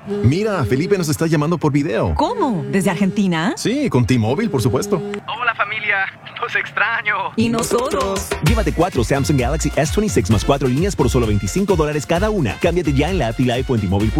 Mira, Felipe nos está llamando por video. ¿Cómo? ¿Desde Argentina? Sí, con T-Mobile, por supuesto. Hola familia, los extraño. ¿Y nosotros? Llévate 4 Samsung Galaxy S26 más 4 líneas por solo $25 cada una. Cámbiate ya en la app y la iPhone T-Mobile.